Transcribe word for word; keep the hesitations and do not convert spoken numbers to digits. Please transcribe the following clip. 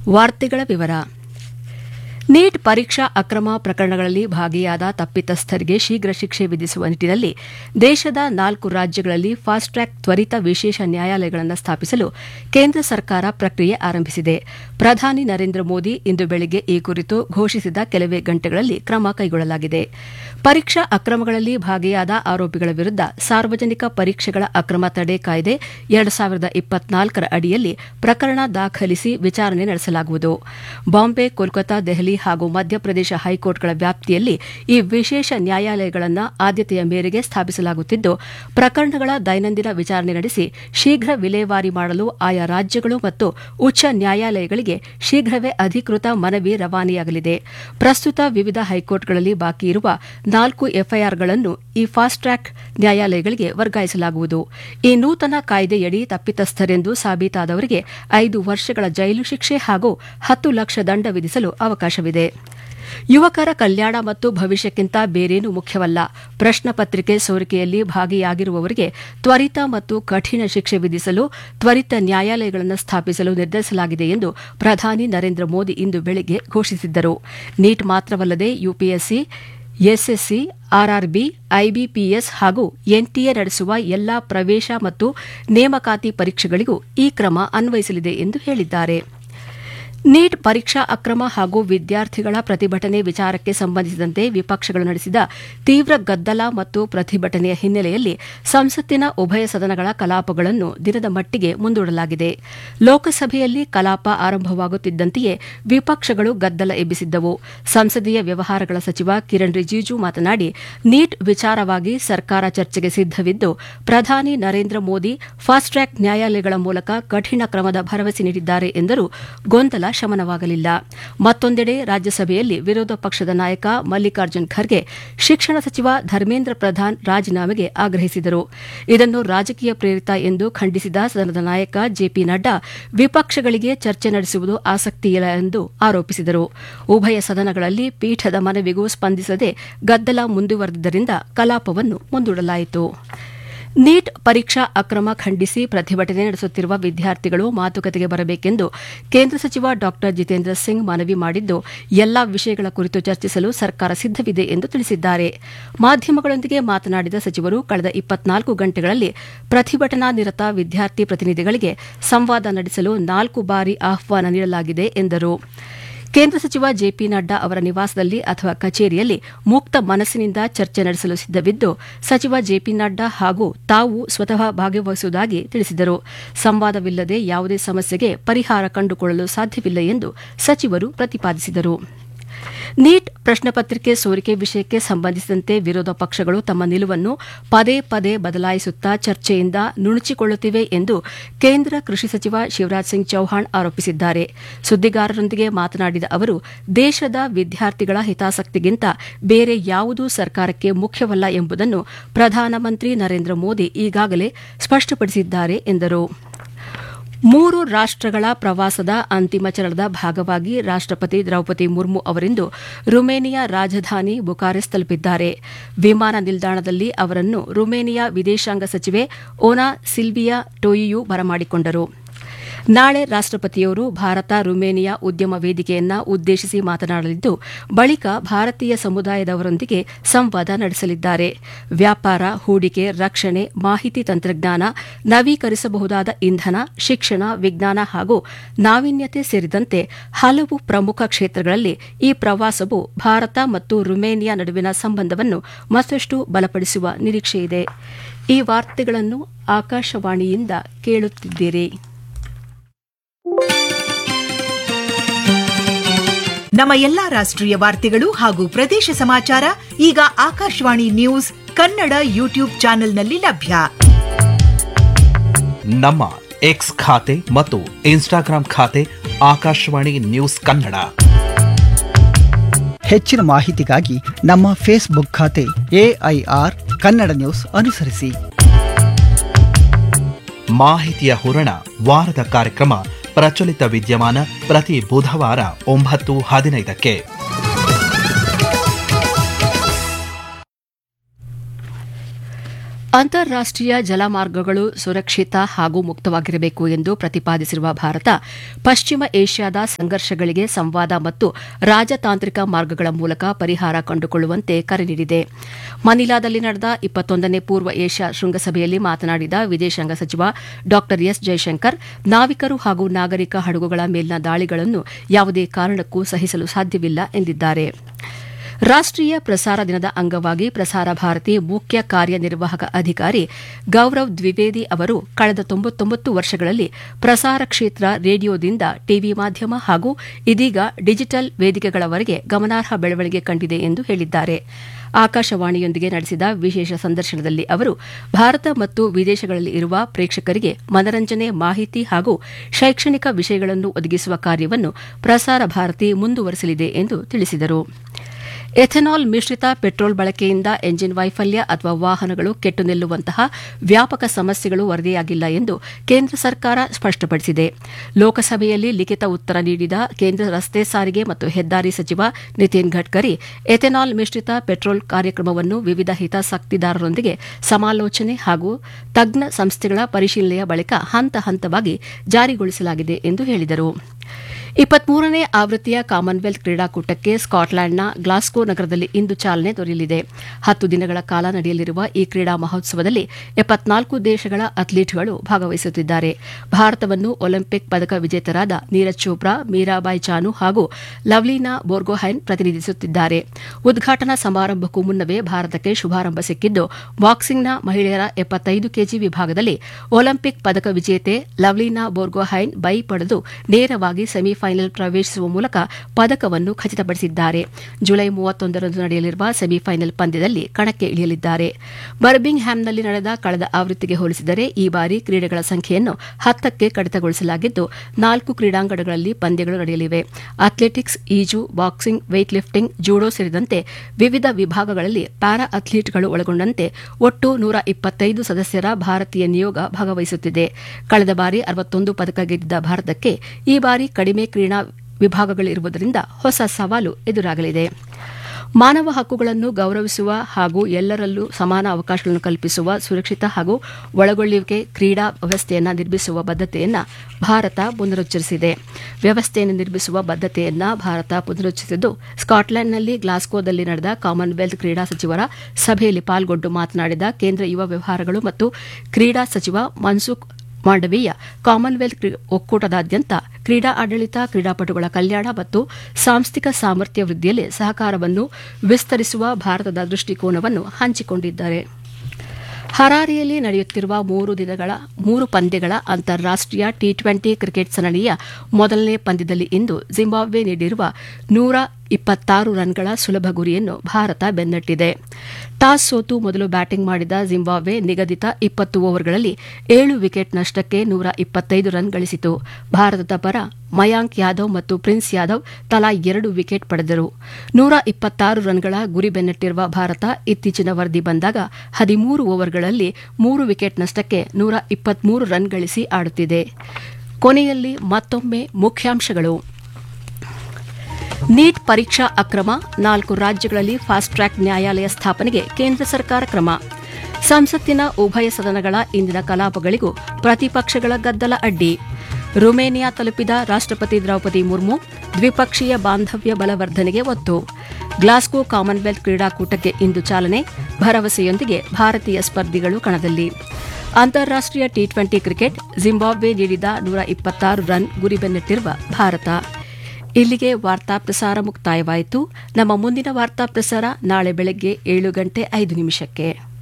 ವಾರ್ತೆಗಳ ವಿವರ. ನೀಟ್ ಪರೀಕ್ಷಾ ಅಕ್ರಮ ಪ್ರಕರಣಗಳಲ್ಲಿ ಭಾಗಿಯಾದ ತಪ್ಪಿತಸ್ಥರಿಗೆ ಶೀಘ್ರ ಶಿಕ್ಷೆ ವಿಧಿಸುವ ನಿಟ್ಟಿನಲ್ಲಿ ದೇಶದ ನಾಲ್ಕು ರಾಜ್ಯಗಳಲ್ಲಿ ಫಾಸ್ಟ್ ಟ್ರ್ಯಾಕ್ ತ್ವರಿತ ವಿಶೇಷ ನ್ಯಾಯಾಲಯಗಳನ್ನು ಸ್ಥಾಪಿಸಲು ಕೇಂದ್ರ ಸರ್ಕಾರ ಪ್ರಕ್ರಿಯೆ ಆರಂಭಿಸಿದೆ. ಪ್ರಧಾನಿ ನರೇಂದ್ರ ಮೋದಿ ಇಂದು ಬೆಳಗ್ಗೆ ಈ ಕುರಿತು ಘೋಷಿಸಿದ ಕೆಲವೇ ಗಂಟೆಗಳಲ್ಲಿ ಕ್ರಮ ಕೈಗೊಳ್ಳಲಾಗಿದೆ. ಪರೀಕ್ಷಾ ಅಕ್ರಮಗಳಲ್ಲಿ ಭಾಗಿಯಾದ ಆರೋಪಿಗಳ ವಿರುದ್ದ ಸಾರ್ವಜನಿಕ ಪರೀಕ್ಷೆಗಳ ಅಕ್ರಮ ತಡೆ ಕಾಯ್ದೆ ಎರಡು ಸಾವಿರದ ಇಪ್ಪತ್ನಾಲ್ಕರ ಅಡಿಯಲ್ಲಿ ಪ್ರಕರಣ ದಾಖಲಿಸಿ ವಿಚಾರಣೆ ನಡೆಸಲಾಗುವುದು. ಬಾಂಬೆ, ಕೋಲ್ಕತಾ, ದೆಹಲಿ ಹಾಗೂ ಮಧ್ಯಪ್ರದೇಶ ಹೈಕೋರ್ಟ್ಗಳ ವ್ಯಾಪ್ತಿಯಲ್ಲಿ ಈ ವಿಶೇಷ ನ್ಯಾಯಾಲಯಗಳನ್ನು ಆದ್ಯತೆಯ ಮೇರೆಗೆ ಸ್ಥಾಪಿಸಲಾಗುತ್ತಿದ್ದು, ಪ್ರಕರಣಗಳ ದೈನಂದಿನ ವಿಚಾರಣೆ ನಡೆಸಿ ಶೀಘ್ರ ವಿಲೇವಾರಿ ಮಾಡಲು ಆಯಾ ರಾಜ್ಯಗಳು ಮತ್ತು ಉಚ್ಚ ನ್ಯಾಯಾಲಯಗಳಿಗೆ ಶೀಘ್ರವೇ ಅಧಿಕೃತ ಮನವಿ ರವಾನೆಯಾಗಲಿದೆ. ಪ್ರಸ್ತುತ ವಿವಿಧ ಹೈಕೋರ್ಟ್ಗಳಲ್ಲಿ ಬಾಕಿ ಇರುವ ನಾಲ್ಕು ಎಫ್ಐಆರ್ಗಳನ್ನು ಈ ಫಾಸ್ಟ್ ಟ್ರ್ಯಾಕ್ ನ್ಯಾಯಾಲಯಗಳಿಗೆ ವರ್ಗಾಯಿಸಲಾಗುವುದು. ಈ ನೂತನ ಕಾಯ್ದೆಯಡಿ ತಪ್ಪಿತಸ್ಥರೆಂದು ಸಾಬೀತಾದವರಿಗೆ ಐದು ವರ್ಷಗಳ ಜೈಲು ಶಿಕ್ಷೆ ಹಾಗೂ ಹತ್ತು ಲಕ್ಷ ದಂಡ ವಿಧಿಸಲು ಅವಕಾಶವಿದೆ. ಯುವಕರ ಕಲ್ಯಾಣ ಮತ್ತು ಭವಿಷ್ಯಕ್ಕಿಂತ ಬೇರೇನೂ ಮುಖ್ಯವಲ್ಲ. ಪ್ರಶ್ನೆ ಪತ್ರಿಕೆ ಸೋರಿಕೆಯಲ್ಲಿ ಭಾಗಿಯಾಗಿರುವವರಿಗೆ ತ್ವರಿತ ಮತ್ತು ಕಠಿಣ ಶಿಕ್ಷೆ ವಿಧಿಸಲು ತ್ವರಿತ ನ್ಯಾಯಾಲಯಗಳನ್ನು ಸ್ಥಾಪಿಸಲು ನಿರ್ಧರಿಸಲಾಗಿದೆ ಎಂದು ಪ್ರಧಾನಿ ನರೇಂದ್ರ ಮೋದಿ ಇಂದು ಬೆಳಗ್ಗೆ ಘೋಷಿಸಿದ್ದರು. ನೀಟ್ ಮಾತ್ರವಲ್ಲದೆ ಯುಪಿಎಸ್ಸಿ, ಎಸ್ಎಸ್ಸಿ, ಆರ್ಆರ್ಬಿ, ಐಬಿಪಿಎಸ್ ಹಾಗೂ ಎನ್ಟಿಎ ನಡೆಸುವ ಎಲ್ಲಾ ಪ್ರವೇಶ ಮತ್ತು ನೇಮಕಾತಿ ಪರೀಕ್ಷೆಗಳಿಗೂ ಈ ಕ್ರಮ ಅನ್ವಯಿಸಲಿದೆ ಎಂದು ಹೇಳಿದ್ದಾರೆ. ನೀಟ್ ಪರೀಕ್ಷಾ ಅಕ್ರಮ ಹಾಗೂ ವಿದ್ಯಾರ್ಥಿಗಳ ಪ್ರತಿಭಟನೆ ವಿಚಾರಕ್ಕೆ ಸಂಬಂಧಿಸಿದಂತೆ ವಿಪಕ್ಷಗಳು ನಡೆಸಿದ ತೀವ್ರ ಗದ್ದಲ ಮತ್ತು ಪ್ರತಿಭಟನೆಯ ಹಿನ್ನೆಲೆಯಲ್ಲಿ ಸಂಸತ್ತಿನ ಉಭಯ ಸದನಗಳ ಕಲಾಪಗಳನ್ನು ದಿನದ ಮಟ್ಟಿಗೆ ಮುಂದೂಡಲಾಗಿದೆ. ಲೋಕಸಭೆಯಲ್ಲಿ ಕಲಾಪ ಆರಂಭವಾಗುತ್ತಿದ್ದಂತೆಯೇ ವಿಪಕ್ಷಗಳು ಗದ್ದಲ ಎಬ್ಬಿಸಿದ್ದವು. ಸಂಸದೀಯ ವ್ಯವಹಾರಗಳ ಸಚಿವ ಕಿರಣ್ ರಿಜಿಜು ಮಾತನಾಡಿ, ನೀಟ್ ವಿಚಾರವಾಗಿ ಸರ್ಕಾರ ಚರ್ಚೆಗೆ ಸಿದ್ದವಿದ್ದು, ಪ್ರಧಾನಿ ನರೇಂದ್ರ ಮೋದಿ ಫಾಸ್ಟ್ ಟ್ರ್ಯಾಕ್ ನ್ಯಾಯಾಲಯಗಳ ಮೂಲಕ ಕಠಿಣ ಕ್ರಮದ ಭರವಸೆ ನೀಡಿದ್ದಾರೆ ಎಂದರೂ ಗೊಂದಲ ಶಮನವಾಗಲಿಲ್ಲ. ಮತ್ತೊಂದೆಡೆ ರಾಜ್ಯಸಭೆಯಲ್ಲಿ ವಿರೋಧ ಪಕ್ಷದ ನಾಯಕ ಮಲ್ಲಿಕಾರ್ಜುನ್ ಖರ್ಗೆ ಶಿಕ್ಷಣ ಸಚಿವ ಧರ್ಮೇಂದ್ರ ಪ್ರಧಾನ್ ರಾಜೀನಾಮೆಗೆ ಆಗ್ರಹಿಸಿದರು. ಇದನ್ನು ರಾಜಕೀಯ ಪ್ರೇರಿತ ಎಂದು ಖಂಡಿಸಿದ ಸದನದ ನಾಯಕ ಜೆಪಿ ನಡ್ಡಾ ವಿಪಕ್ಷಗಳಿಗೆ ಚರ್ಚೆ ನಡೆಸುವುದು ಆಸಕ್ತಿಯಿಲ್ಲ ಎಂದು ಆರೋಪಿಸಿದರು. ಉಭಯ ಸದನಗಳಲ್ಲಿ ಪೀಠದ ಮನವಿಗೂ ಸ್ಪಂದಿಸದೆ ಗದ್ದಲ ಮುಂದುವರೆದಿದ್ದರಿಂದ ಕಲಾಪವನ್ನು ಮುಂದೂಡಲಾಯಿತು. ನೀಟ್ ಪರೀಕ್ಷಾ ಅಕ್ರಮ ಖಂಡಿಸಿ ಪ್ರತಿಭಟನೆ ನಡೆಸುತ್ತಿರುವ ವಿದ್ಯಾರ್ಥಿಗಳು ಮಾತುಕತೆಗೆ ಬರಬೇಕೆಂದು ಕೇಂದ್ರ ಸಚಿವ ಡಾ ಜಿತೇಂದ್ರ ಸಿಂಗ್ ಮನವಿ ಮಾಡಿದ್ದು, ಎಲ್ಲಾ ವಿಷಯಗಳ ಕುರಿತು ಚರ್ಚಿಸಲು ಸರ್ಕಾರ ಸಿದ್ದವಿದೆ ಎಂದು ತಿಳಿಸಿದ್ದಾರೆ. ಮಾಧ್ಯಮಗಳೊಂದಿಗೆ ಮಾತನಾಡಿದ ಸಚಿವರು, ಕಳೆದ ಇಪ್ಪತ್ನಾಲ್ಕು ಗಂಟೆಗಳಲ್ಲಿ ಪ್ರತಿಭಟನಾ ನಿರತ ವಿದ್ಯಾರ್ಥಿ ಪ್ರತಿನಿಧಿಗಳಿಗೆ ಸಂವಾದ ನಡೆಸಲು ನಾಲ್ಕು ಬಾರಿ ಆಹ್ವಾನ ನೀಡಲಾಗಿದೆ ಎಂದರು. ಕೇಂದ್ರ ಸಚಿವ ಜೆಪಿ ನಡ್ಡಾ ಅವರ ನಿವಾಸದಲ್ಲಿ ಅಥವಾ ಕಚೇರಿಯಲ್ಲಿ ಮುಕ್ತ ಮನಸ್ಸಿನಿಂದ ಚರ್ಚೆ ನಡೆಸಲು ಸಿದ್ದವಿದ್ದು, ಸಚಿವ ಜೆಪಿ ನಡ್ಡಾ ಹಾಗೂ ತಾವು ಸ್ವತಃ ಭಾಗವಹಿಸುವುದಾಗಿ ತಿಳಿಸಿದರು. ಸಂವಾದವಿಲ್ಲದೆ ಯಾವುದೇ ಸಮಸ್ಯೆಗೆ ಪರಿಹಾರ ಕಂಡುಕೊಳ್ಳಲು ಸಾಧ್ಯವಿಲ್ಲ ಎಂದು ಸಚಿವರು ಪ್ರತಿಪಾದಿಸಿದರು. ನೀಟ್ ಪ್ರಶ್ನೆ ಪತ್ರಿಕೆ ಸೋರಿಕೆ ವಿಷಯಕ್ಕೆ ಸಂಬಂಧಿಸಿದಂತೆ ವಿರೋಧ ಪಕ್ಷಗಳು ತಮ್ಮ ನಿಲುವನ್ನು ಪದೇ ಪದೇ ಬದಲಾಯಿಸುತ್ತಾ ಚರ್ಚೆಯಿಂದ ನುಣುಚಿಕೊಳ್ಳುತ್ತಿವೆ ಎಂದು ಕೇಂದ್ರ ಕೃಷಿ ಸಚಿವ ಶಿವರಾಜ್ ಸಿಂಗ್ ಚೌಹಾಣ್ ಆರೋಪಿಸಿದ್ದಾರೆ. ಸುದ್ದಿಗಾರರೊಂದಿಗೆ ಮಾತನಾಡಿದ ಅವರು, ದೇಶದ ವಿದ್ಯಾರ್ಥಿಗಳ ಹಿತಾಸಕ್ತಿಗಿಂತ ಬೇರೆ ಯಾವುದೂ ಸರ್ಕಾರಕ್ಕೆ ಮುಖ್ಯವಲ್ಲ ಎಂಬುದನ್ನು ಪ್ರಧಾನಮಂತ್ರಿ ನರೇಂದ್ರ ಮೋದಿ ಈಗಾಗಲೇ ಸ್ಪಷ್ಟಪಡಿಸಿದ್ದಾರೆ ಎಂದರು. ಮೂರು ರಾಷ್ಟಗಳ ಪ್ರವಾಸದ ಅಂತಿಮ ಚರಣದ ಭಾಗವಾಗಿ ರಾಷ್ಟಪತಿ ದ್ರೌಪದಿ ಮುರ್ಮು ಅವರಿಂದು ರುಮೇನಿಯಾ ರಾಜಧಾನಿ ಬುಕಾರೆಸ್ಟ್ ತಲುಪಿದ್ದಾರೆ. ವಿಮಾನ ನಿಲ್ದಾಣದಲ್ಲಿ ಅವರನ್ನು ರುಮೇನಿಯಾ ವಿದೇಶಾಂಗ ಸಚಿವೆ ಓನಾ ಸಿಲ್ವಿಯಾ ಟೋಯಿಯು ಬರಮಾಡಿಕೊಂಡರು. ನಾಳೆ ರಾಷ್ಟಪತಿಯವರು ಭಾರತ ರುಮೇನಿಯಾ ಉದ್ಯಮ ವೇದಿಕೆಯನ್ನ ಉದ್ದೇಶಿಸಿ ಮಾತನಾಡಲಿದ್ದು, ಬಳಿಕ ಭಾರತೀಯ ಸಮುದಾಯದವರೊಂದಿಗೆ ಸಂವಾದ ನಡೆಸಲಿದ್ದಾರೆ. ವ್ಯಾಪಾರ, ಹೂಡಿಕೆ, ರಕ್ಷಣೆ, ಮಾಹಿತಿ ತಂತ್ರಜ್ಞಾನ, ನವೀಕರಿಸಬಹುದಾದ ಇಂಧನ, ಶಿಕ್ಷಣ, ವಿಜ್ಞಾನ ಹಾಗೂ ನಾವೀನ್ಯತೆ ಸೇರಿದಂತೆ ಹಲವು ಪ್ರಮುಖ ಕ್ಷೇತ್ರಗಳಲ್ಲಿ ಈ ಪ್ರವಾಸವು ಭಾರತ ಮತ್ತು ರುಮೇನಿಯಾ ನಡುವಿನ ಸಂಬಂಧವನ್ನು ಮತ್ತಷ್ಟು ಬಲಪಡಿಸುವ ನಿರೀಕ್ಷೆಯಿದೆ. ಈ ವಾರ್ತೆಗಳನ್ನು ಆಕಾಶವಾಣಿಯಿಂದ ಕೇಳುತ್ತಿದ್ದೀರಿ. ನಮ್ಮ ಎಲ್ಲಾ ರಾಷ್ಟ್ರೀಯ ವಾರ್ತೆಗಳು ಹಾಗೂ ಪ್ರದೇಶ ಸಮಾಚಾರ ಈಗ ಆಕಾಶವಾಣಿ ನ್ಯೂಸ್ ಕನ್ನಡ ಯೂಟ್ಯೂಬ್ ಚಾನೆಲ್ನಲ್ಲಿ ಲಭ್ಯ. ನಮ್ಮ ಎಕ್ಸ್ ಖಾತೆ ಮತ್ತು ಇನ್ಸ್ಟಾಗ್ರಾಂ ಖಾತೆ ಆಕಾಶವಾಣಿ ನ್ಯೂಸ್ ಕನ್ನಡ. ಹೆಚ್ಚಿನ ಮಾಹಿತಿಗಾಗಿ ನಮ್ಮ ಫೇಸ್ಬುಕ್ ಖಾತೆ ಎಐಆರ್ ಕನ್ನಡ ನ್ಯೂಸ್ ಅನುಸರಿಸಿ. ಮಾಹಿತಿಯ ಹೂರಣ ವಾರದ ಕಾರ್ಯಕ್ರಮ ಪ್ರಚಲಿತ ವಿದ್ಯಮಾನ ಪ್ರತಿ ಬುಧವಾರ ಒಂಬತ್ತು ಹದಿನೈದಕ್ಕೆ. ಅಂತಾರಾಷ್ಟೀಯ ಜಲಮಾರ್ಗಗಳು ಸುರಕ್ಷಿತ ಹಾಗೂ ಮುಕ್ತವಾಗಿರಬೇಕು ಎಂದು ಪ್ರತಿಪಾದಿಸಿರುವ ಭಾರತ ಪಶ್ಚಿಮ ಏಷ್ಯಾದ ಸಂಘರ್ಷಗಳಿಗೆ ಸಂವಾದ ಮತ್ತು ರಾಜತಾಂತ್ರಿಕ ಮಾರ್ಗಗಳ ಮೂಲಕ ಪರಿಹಾರ ಕಂಡುಕೊಳ್ಳುವಂತೆ ಕರೆ ನೀಡಿದೆ. ಮನಿಲಾದಲ್ಲಿ ನಡೆದ ಇಪ್ಪತ್ತೊಂದನೇ ಪೂರ್ವ ಏಷ್ಯಾ ಶೃಂಗಸಭೆಯಲ್ಲಿ ಮಾತನಾಡಿದ ವಿದೇಶಾಂಗ ಸಚಿವ ಡಾ ಎಸ್ ಜೈಶಂಕರ್, ನಾವಿಕರು ಹಾಗೂ ನಾಗರಿಕ ಹಡಗುಗಳ ಮೇಲಿನ ದಾಳಿಗಳನ್ನು ಯಾವುದೇ ಕಾರಣಕ್ಕೂ ಸಹಿಸಲು ಸಾಧ್ಯವಿಲ್ಲ ಎಂದಿದ್ದಾರೆ. ರಾಷ್ಟೀಯ ಪ್ರಸಾರ ದಿನದ ಅಂಗವಾಗಿ ಪ್ರಸಾರ ಭಾರತಿ ಮುಖ್ಯ ಕಾರ್ಯನಿರ್ವಾಹಕ ಅಧಿಕಾರಿ ಗೌರವ್ ದ್ವಿವೇದಿ ಅವರು ಕಳೆದ ತೊಂಬತ್ತೊಂಬತ್ತು ವರ್ಷಗಳಲ್ಲಿ ಪ್ರಸಾರ ಕ್ಷೇತ್ರ ರೇಡಿಯೋದಿಂದ ಟಿವಿ ಮಾಧ್ಯಮ ಹಾಗೂ ಇದೀಗ ಡಿಜಿಟಲ್ ವೇದಿಕೆಗಳವರೆಗೆ ಗಮನಾರ್ಹ ಬೆಳವಣಿಗೆ ಕಂಡಿದೆ ಎಂದು ಹೇಳಿದ್ದಾರೆ. ಆಕಾಶವಾಣಿಯೊಂದಿಗೆ ನಡೆಸಿದ ವಿಶೇಷ ಸಂದರ್ಶನದಲ್ಲಿ ಅವರು ಭಾರತ ಮತ್ತು ವಿದೇಶಗಳಲ್ಲಿ ಇರುವ ಪ್ರೇಕ್ಷಕರಿಗೆ ಮನರಂಜನೆ, ಮಾಹಿತಿ ಹಾಗೂ ಶೈಕ್ಷಣಿಕ ವಿಷಯಗಳನ್ನು ಒದಗಿಸುವ ಕಾರ್ಯವನ್ನು ಪ್ರಸಾರ ಭಾರತಿ ಮುಂದುವರೆಸಲಿದೆ ಎಂದು ತಿಳಿಸಿದರು. ಎಥೆನಾಲ್ ಮಿಶ್ರಿತ ಪೆಟ್ರೋಲ್ ಬಳಕೆಯಿಂದ ಎಂಜಿನ್ ವೈಫಲ್ಯ ಅಥವಾ ವಾಹನಗಳು ಕೆಟ್ಟು ನಿಲ್ಲುವಂತಹ ವ್ಯಾಪಕ ಸಮಸ್ಯೆಗಳು ವರದಿಯಾಗಿಲ್ಲ ಎಂದು ಕೇಂದ್ರ ಸರ್ಕಾರ ಸ್ಪಷ್ಟಪಡಿಸಿದೆ. ಲೋಕಸಭೆಯಲ್ಲಿ ಲಿಖಿತ ಉತ್ತರ ನೀಡಿದ ಕೇಂದ್ರ ರಸ್ತೆ ಸಾರಿಗೆ ಮತ್ತು ಹೆದ್ದಾರಿ ಸಚಿವ ನಿತಿನ್ ಗಡ್ಕರಿ, ಎಥೆನಾಲ್ ಮಿಶ್ರಿತ ಪೆಟ್ರೋಲ್ ಕಾರ್ಯಕ್ರಮವನ್ನು ವಿವಿಧ ಹಿತಾಸಕ್ತಿದಾರರೊಂದಿಗೆ ಸಮಾಲೋಚನೆ ಹಾಗೂ ತಜ್ಞ ಸಂಸ್ಥೆಗಳ ಪರಿಶೀಲನೆಯ ಬಳಿಕ ಹಂತ ಹಂತವಾಗಿ ಜಾರಿಗೊಳಿಸಲಾಗಿದೆ ಎಂದು ಹೇಳಿದರು. ಇಪ್ಪತ್ಮೂರನೇ ಆವೃತ್ತಿಯ ಕಾಮನ್ವೆಲ್ತ್ ಕ್ರೀಡಾಕೂಟಕ್ಕೆ ಸ್ಕಾಟ್ಲೆಂಡ್ನ ಗ್ಲಾಸ್ಗೋ ನಗರದಲ್ಲಿ ಇಂದು ಚಾಲನೆ ದೊರೆಯಲಿದೆ. ಹತ್ತು ದಿನಗಳ ಕಾಲ ನಡೆಯಲಿರುವ ಈ ಕ್ರೀಡಾ ಮಹೋತ್ಸವದಲ್ಲಿ ಎಪ್ಪತ್ನಾಲ್ಕು ದೇಶಗಳ ಅಥ್ಲೀಟ್ಗಳು ಭಾಗವಹಿಸುತ್ತಿದ್ದಾರೆ. ಭಾರತವನ್ನು ಒಲಿಂಪಿಕ್ ಪದಕ ವಿಜೇತರಾದ ನೀರಜ್ ಚೋಪ್ರಾ, ಮೀರಾಬಾಯಿ ಚಾನು ಹಾಗೂ ಲವ್ಲಿನಾ ಬೋರ್ಗೊಹೈನ್ ಪ್ರತಿನಿಧಿಸುತ್ತಿದ್ದಾರೆ. ಉದ್ಘಾಟನಾ ಸಮಾರಂಭಕ್ಕೂ ಮುನ್ನವೇ ಭಾರತಕ್ಕೆ ಶುಭಾರಂಭ ಸಿಕ್ಕಿದ್ದು, ಬಾಕ್ಸಿಂಗ್ನ ಮಹಿಳೆಯರ ಎಪ್ಪತ್ತೈದು ಕೆಜಿ ವಿಭಾಗದಲ್ಲಿ ಒಲಿಂಪಿಕ್ ಪದಕ ವಿಜೇತೆ ಲವ್ಲಿನಾ ಬೋರ್ಗೊಹೈನ್ ಬೈ ಪಡೆದು ನೇರವಾಗಿ ಸೆಮಿಫೈನಲ್ ಪ್ರವೇಶಿಸುವ ಮೂಲಕ ಪದಕವನ್ನು ಖಚಿತಪಡಿಸಿದ್ದಾರೆ. ಜುಲೈ ಮೂವತ್ತೊಂದರಂದು ನಡೆಯಲಿರುವ ಸೆಮಿಫೈನಲ್ ಪಂದ್ಯದಲ್ಲಿ ಕಣಕ್ಕೆ ಇಳಿಯಲಿದ್ದಾರೆ. ಬರ್ಮಿಂಗ್ ಹ್ಯಾಮ್ನಲ್ಲಿ ನಡೆದ ಕಳೆದ ಆವೃತ್ತಿಗೆ ಹೋಲಿಸಿದರೆ ಈ ಬಾರಿ ಕ್ರೀಡೆಗಳ ಸಂಖ್ಯೆಯನ್ನು ಹತ್ತಕ್ಕೆ ಕಡಿತಗೊಳಿಸಲಾಗಿದ್ದು, ನಾಲ್ಕು ಕ್ರೀಡಾಂಗಣಗಳಲ್ಲಿ ಪಂದ್ಯಗಳು ನಡೆಯಲಿವೆ. ಅಥ್ಲೆಟಿಕ್ಸ್, ಈಜು, ಬಾಕ್ಸಿಂಗ್, ವೇಟ್ ಲಿಫ್ಟಿಂಗ್, ಜೂಡೋ ಸೇರಿದಂತೆ ವಿವಿಧ ವಿಭಾಗಗಳಲ್ಲಿ ಪ್ಯಾರಾ ಅಥ್ಲೀಟ್ಗಳು ಒಳಗೊಂಡಂತೆ ಒಟ್ಟು ನೂರ ಇಪ್ಪತ್ತೈದು ಸದಸ್ಯರ ಭಾರತೀಯ ನಿಯೋಗ ಭಾಗವಹಿಸುತ್ತಿದೆ. ಕಳೆದ ಬಾರಿ ಅರವತ್ತೊಂದು ಪದಕ ಗೆದ್ದಿದ್ದ ಭಾರತಕ್ಕೆ ಈ ಬಾರಿ ಕಡಿಮೆ ಕ್ರೀಡಾ ವಿಭಾಗಗಳಿರುವುದರಿಂದ ಹೊಸ ಸವಾಲು ಎದುರಾಗಲಿದೆ. ಮಾನವ ಹಕ್ಕುಗಳನ್ನು ಗೌರವಿಸುವ ಹಾಗೂ ಎಲ್ಲರಲ್ಲೂ ಸಮಾನ ಅವಕಾಶಗಳನ್ನು ಕಲ್ಪಿಸುವ ಸುರಕ್ಷಿತ ಹಾಗೂ ಒಳಗೊಳ್ಳುವಿಕೆ ಕ್ರೀಡಾ ವ್ಯವಸ್ಥೆಯನ್ನು ನಿರ್ಮಿಸುವ ಬದ್ಧತೆಯನ್ನು ಭಾರತ ಪುನರುಚ್ಚರಿಸಿದೆ. ವ್ಯವಸ್ಥೆಯನ್ನು ನಿರ್ಮಿಸುವ ಬದ್ಧತೆಯನ್ನು ಭಾರತ ಪುನರುಚ್ಚರಿಸಿದ್ದು, ಸ್ಕಾಟ್ಲೆಂಡ್ನಲ್ಲಿ ಗ್ಲಾಸ್ಗೋದಲ್ಲಿ ನಡೆದ ಕಾಮನ್ವೆಲ್ತ್ ಕ್ರೀಡಾ ಸಚಿವರ ಸಭೆಯಲ್ಲಿ ಪಾಲ್ಗೊಂಡು ಮಾತನಾಡಿದ ಕೇಂದ್ರ ಯುವ ವ್ಯವಹಾರಗಳು ಮತ್ತು ಕ್ರೀಡಾ ಸಚಿವ ಮನ್ಸುಖ್ ಮಾಂಡವೀಯ, ಕಾಮನ್ವೆಲ್ತ್ ಒಕ್ಕೂಟದಾದ್ಯಂತ ಕ್ರೀಡಾ ಆಡಳಿತ, ಕ್ರೀಡಾಪಟುಗಳ ಕಲ್ಯಾಣ ಮತ್ತು ಸಾಂಸ್ಥಿಕ ಸಾಮರ್ಥ್ಯ ವೃದ್ಧಿಯಲ್ಲಿ ಸಹಕಾರವನ್ನು ವಿಸ್ತರಿಸುವ ಭಾರತದ ದೃಷ್ಟಿಕೋನವನ್ನು ಹಂಚಿಕೊಂಡಿದ್ದಾರೆ. ಹರಾರೆಯಲ್ಲಿ ನಡೆಯುತ್ತಿರುವ ಮೂರು ದಿನಗಳ ಮೂರು ಪಂದ್ಯಗಳ ಅಂತಾರಾಷ್ಟೀಯ ಟಿ ಟ್ವೆಂಟಿ ಕ್ರಿಕೆಟ್ ಸರಣಿಯ ಮೊದಲನೇ ಪಂದ್ಯದಲ್ಲಿ ಇಂದು ಜಿಂಬಾಬ್ವೆ ನೀಡಿರುವ ನೂರ ಇಪ್ಪತ್ತಾರು ರನ್ಗಳ ಸುಲಭ ಗುರಿಯನ್ನು ಭಾರತ ಬೆನ್ನಟ್ಟಿದೆ. ಟಾಸ್ ಸೋತು ಮೊದಲು ಬ್ಯಾಟಿಂಗ್ ಮಾಡಿದ ಜಿಂಬಾಬ್ವೆ ನಿಗದಿತ ಇಪ್ಪತ್ತು ಓವರ್ಗಳಲ್ಲಿ ಏಳು ವಿಕೆಟ್ ನಷ್ಟಕ್ಕೆ ನೂರ ಇಪ್ಪತ್ತೈದು ರನ್ ಗಳಿಸಿತು. ಭಾರತದ ಪರ ಮಯಾಂಕ್ ಯಾದವ್ ಮತ್ತು ಪ್ರಿನ್ಸ್ ಯಾದವ್ ತಲಾ ಎರಡು ವಿಕೆಟ್ ಪಡೆದರು. ನೂರ ಇಪ್ಪತ್ತಾರು ರನ್ಗಳ ಗುರಿ ಬೆನ್ನಟ್ಟಿರುವ ಭಾರತ ಇತ್ತೀಚಿನ ವರದಿ ಬಂದಾಗ ಹದಿಮೂರು ಓವರ್ಗಳಲ್ಲಿ ಮೂರು ವಿಕೆಟ್ ನಷ್ಟಕ್ಕೆ ನೂರ ಇಪ್ಪತ್ಮೂರು ರನ್ ಗಳಿಸಿ ಆಡುತ್ತಿದೆ. ಕೊನೆಯಲ್ಲಿ ಮತ್ತೊಮ್ಮೆ ಮುಖ್ಯಾಂಶಗಳು. ನೀಟ್ ಪರೀಕ್ಷಾ ಅಕ್ರಮ, ನಾಲ್ಕು ರಾಜ್ಯಗಳಲ್ಲಿ ಫಾಸ್ಟ್ ಟ್ರ್ಯಾಕ್ ನ್ಯಾಯಾಲಯ ಸ್ಥಾಪನೆಗೆ ಕೇಂದ್ರ ಸರ್ಕಾರ ಕ್ರಮ. ಸಂಸತ್ತಿನ ಉಭಯ ಸದನಗಳ ಇಂದಿನ ಕಲಾಪಗಳಿಗೂ ಪ್ರತಿಪಕ್ಷಗಳ ಗದ್ದಲ ಅಡ್ಡಿ. ರುಮೇನಿಯಾ ತಲುಪಿದ ರಾಷ್ಟ್ರಪತಿ ದ್ರೌಪದಿ ಮುರ್ಮು, ದ್ವಿಪಕ್ಷೀಯ ಬಾಂಧವ್ಯ ಬಲವರ್ಧನೆಗೆ ಒತ್ತು. ಗ್ಲಾಸ್ಗೋ ಕಾಮನ್ವೆಲ್ತ್ ಕ್ರೀಡಾಕೂಟಕ್ಕೆ ಇಂದು ಚಾಲನೆ, ಭರವಸೆಯೊಂದಿಗೆ ಭಾರತೀಯ ಸ್ಪರ್ಧಿಗಳು ಕಣದಲ್ಲಿ. ಅಂತಾರಾಷ್ಟೀಯ ಟಿ ಟ್ವೆಂಟಿ ಕ್ರಿಕೆಟ್, ಜಿಂಬಾಬ್ವೆ ನೀಡಿದ ನೂರ ಇಪ್ಪತ್ತಾರು ರನ್ ಗುರಿ ಬೆನ್ನಟ್ಟಿರುವ ಭಾರತ. ಇಲ್ಲಿಗೆ ವಾರ್ತಾ ಪ್ರಸಾರ ಮುಕ್ತಾಯವಾಯಿತು. ನಮ್ಮ ಮುಂದಿನ ವಾರ್ತಾ ಪ್ರಸಾರ ನಾಳೆ ಬೆಳಗ್ಗೆ ಏಳು ಗಂಟೆ ಐದು ನಿಮಿಷಕ್ಕೆ.